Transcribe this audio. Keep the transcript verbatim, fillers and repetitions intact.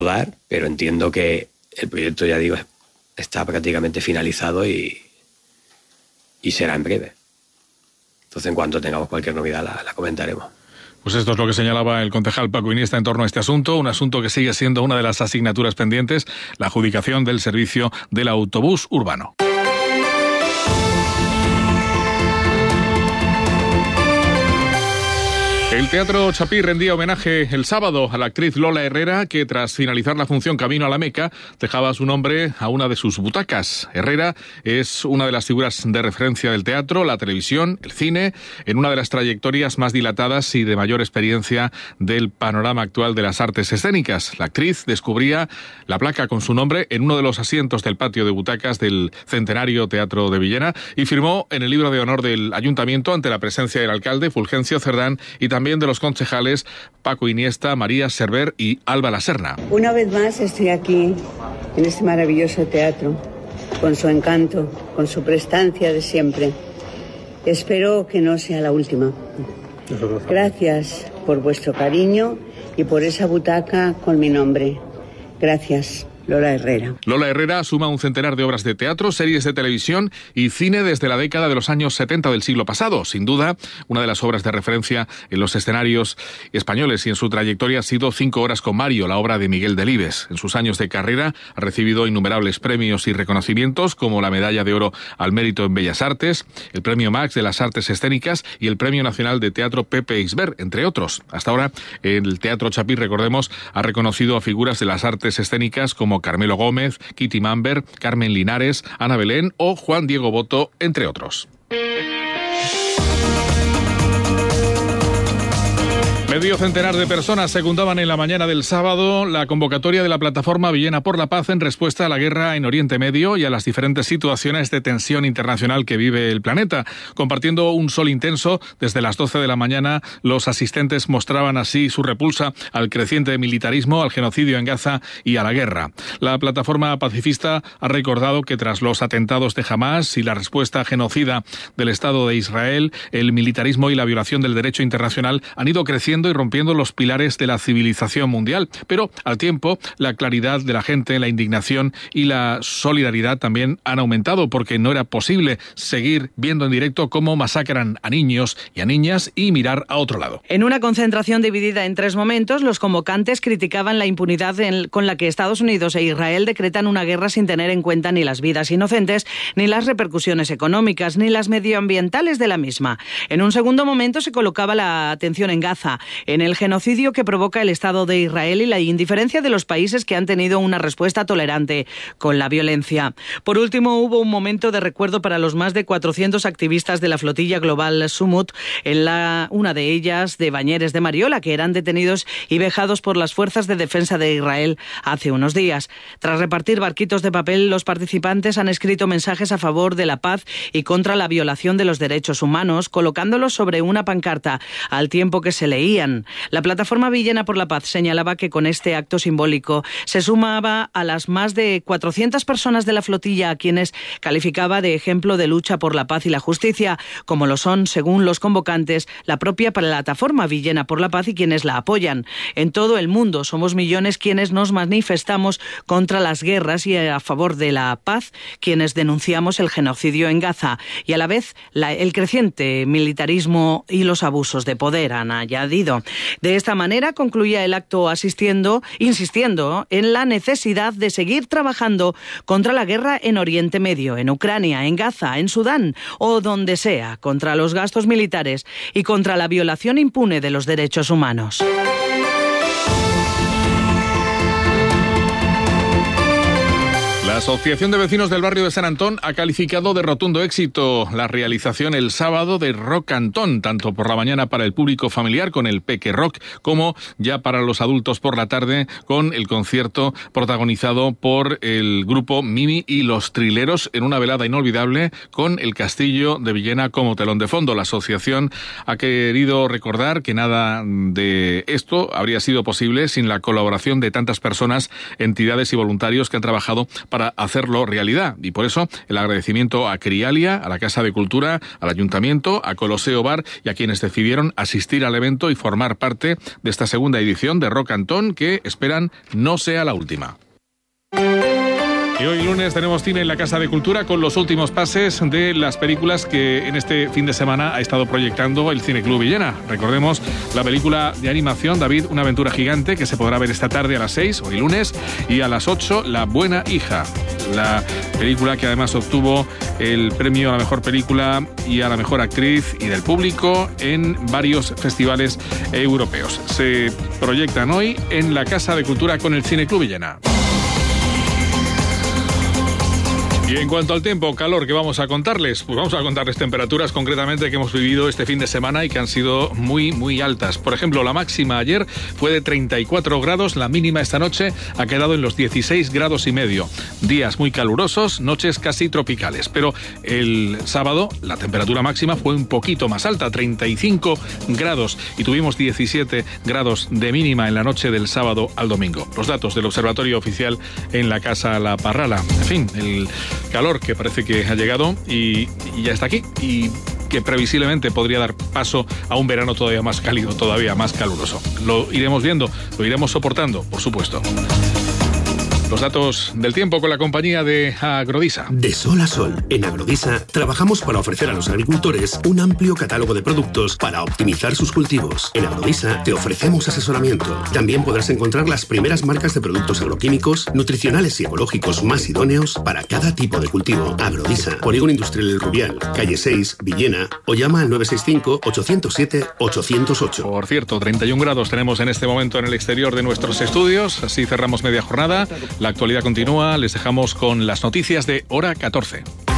dar, pero entiendo que el proyecto, ya digo, está prácticamente finalizado y, y será en breve. Entonces, en cuanto tengamos cualquier novedad, la, la comentaremos. Pues esto es lo que señalaba el concejal Paco Iniesta en torno a este asunto, un asunto que sigue siendo una de las asignaturas pendientes, la adjudicación del servicio del autobús urbano. El Teatro Chapí rendía homenaje el sábado a la actriz Lola Herrera, que tras finalizar la función Camino a la Meca, dejaba su nombre a una de sus butacas. Herrera es una de las figuras de referencia del teatro, la televisión, el cine, en una de las trayectorias más dilatadas y de mayor experiencia del panorama actual de las artes escénicas. La actriz descubría la placa con su nombre en uno de los asientos del patio de butacas del Centenario Teatro de Villena y firmó en el libro de honor del Ayuntamiento ante la presencia del alcalde Fulgencio Cerdán y también también de los concejales Paco Iniesta, María Server y Alba Laserna. Una vez más estoy aquí, en este maravilloso teatro, con su encanto, con su prestancia de siempre. Espero que no sea la última. Gracias por vuestro cariño y por esa butaca con mi nombre. Gracias. Lola Herrera. Lola Herrera suma un centenar de obras de teatro, series de televisión y cine desde la década de los años setenta del siglo pasado. Sin duda, una de las obras de referencia en los escenarios españoles, y en su trayectoria ha sido Cinco horas con Mario, la obra de Miguel Delibes. En sus años de carrera ha recibido innumerables premios y reconocimientos, como la Medalla de Oro al Mérito en Bellas Artes, el Premio Max de las Artes Escénicas y el Premio Nacional de Teatro Pepe Isbert, entre otros. Hasta ahora, el Teatro Chapí, recordemos, ha reconocido a figuras de las artes escénicas como como Carmelo Gómez, Kitty Mamber, Carmen Linares, Ana Belén o Juan Diego Boto, entre otros. Medio centenar de personas secundaban en la mañana del sábado la convocatoria de la plataforma Villena por la Paz en respuesta a la guerra en Oriente Medio y a las diferentes situaciones de tensión internacional que vive el planeta. Compartiendo un sol intenso, desde las doce de la mañana, los asistentes mostraban así su repulsa al creciente militarismo, al genocidio en Gaza y a la guerra. La plataforma pacifista ha recordado que tras los atentados de Hamás y la respuesta genocida del Estado de Israel, el militarismo y la violación del derecho internacional han ido creciendo y rompiendo los pilares de la civilización mundial, pero al tiempo la claridad de la gente, la indignación y la solidaridad también han aumentado, porque no era posible seguir viendo en directo cómo masacran a niños y a niñas y mirar a otro lado. En una concentración dividida en tres momentos, los convocantes criticaban la impunidad en, con la que Estados Unidos e Israel decretan una guerra sin tener en cuenta ni las vidas inocentes, ni las repercusiones económicas, ni las medioambientales de la misma. En un segundo momento se colocaba la atención en Gaza, en el genocidio que provoca el Estado de Israel y la indiferencia de los países que han tenido una respuesta tolerante con la violencia. Por último, hubo un momento de recuerdo para los más de cuatrocientos activistas de la flotilla global Sumut, en la, una de ellas de Bañeres de Mariola, que eran detenidos y vejados por las fuerzas de defensa de Israel hace unos días. Tras repartir barquitos de papel, los participantes han escrito mensajes a favor de la paz y contra la violación de los derechos humanos, colocándolos sobre una pancarta, al tiempo que se leían. La plataforma Villena por la Paz señalaba que con este acto simbólico se sumaba a las más de cuatrocientas personas de la flotilla a quienes calificaba de ejemplo de lucha por la paz y la justicia, como lo son, según los convocantes, la propia plataforma Villena por la Paz y quienes la apoyan. En todo el mundo somos millones quienes nos manifestamos contra las guerras y a favor de la paz, quienes denunciamos el genocidio en Gaza y a la vez la, el creciente militarismo y los abusos de poder, han añadido. De esta manera concluía el acto asistiendo, insistiendo en la necesidad de seguir trabajando contra la guerra en Oriente Medio, en Ucrania, en Gaza, en Sudán o donde sea, contra los gastos militares y contra la violación impune de los derechos humanos. La Asociación de Vecinos del Barrio de San Antón ha calificado de rotundo éxito la realización el sábado de Rock Antón, tanto por la mañana para el público familiar con el Peque Rock, como ya para los adultos por la tarde con el concierto protagonizado por el grupo Mimi y los Trileros en una velada inolvidable con el Castillo de Villena como telón de fondo. La asociación ha querido recordar que nada de esto habría sido posible sin la colaboración de tantas personas, entidades y voluntarios que han trabajado para para hacerlo realidad. Y por eso el agradecimiento a Crialia, a la Casa de Cultura, al Ayuntamiento, a Coloseo Bar y a quienes decidieron asistir al evento y formar parte de esta segunda edición de Rock Antón, que esperan no sea la última. Y hoy lunes tenemos cine en la Casa de Cultura con los últimos pases de las películas que en este fin de semana ha estado proyectando el Cine Club Villena. Recordemos la película de animación David, una aventura gigante, que se podrá ver esta tarde a las seis, hoy lunes, y a las ocho, La buena hija. La película que además obtuvo el premio a la mejor película y a la mejor actriz y del público en varios festivales europeos. Se proyectan hoy en la Casa de Cultura con el Cine Club Villena. Y en cuanto al tiempo, calor, que vamos a contarles, pues vamos a contarles temperaturas concretamente que hemos vivido este fin de semana y que han sido muy, muy altas. Por ejemplo, la máxima ayer fue de treinta y cuatro grados, la mínima esta noche ha quedado en los dieciséis grados y medio. Días muy calurosos, noches casi tropicales. Pero el sábado la temperatura máxima fue un poquito más alta, treinta y cinco grados, y tuvimos diecisiete grados de mínima en la noche del sábado al domingo. Los datos del Observatorio Oficial en la Casa La Parrala. En fin, el calor que parece que ha llegado y, y ya está aquí, y que previsiblemente podría dar paso a un verano todavía más cálido, todavía más caluroso. Lo iremos viendo, lo iremos soportando, por supuesto. Los datos del tiempo con la compañía de Agrodisa. De sol a sol, en Agrodisa trabajamos para ofrecer a los agricultores un amplio catálogo de productos para optimizar sus cultivos. En Agrodisa te ofrecemos asesoramiento. También podrás encontrar las primeras marcas de productos agroquímicos, nutricionales y ecológicos más idóneos para cada tipo de cultivo. Agrodisa, Polígono Industrial El Rubial, calle seis, Villena, o llama al nueve seis cinco, ocho cero siete, ocho cero ocho. Por cierto, treinta y un grados tenemos en este momento en el exterior de nuestros estudios. Así cerramos media jornada. La actualidad continúa, les dejamos con las noticias de Hora catorce.